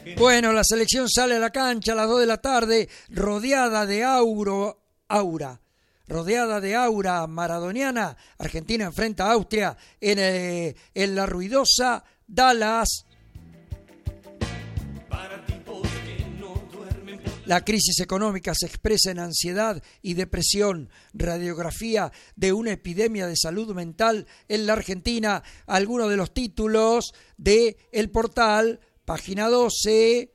Bueno, la selección sale a la cancha a las 2 de la tarde, rodeada de aura. Rodeada de aura maradoniana. Argentina enfrenta a Austria en la ruidosa Dallas. La crisis económica se expresa en ansiedad y depresión. Radiografía de una epidemia de salud mental en la Argentina. Algunos de los títulos de el portal, página 12.